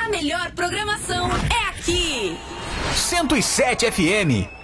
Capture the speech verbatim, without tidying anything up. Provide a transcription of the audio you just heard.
A melhor programação é aqui. cento e sete F M.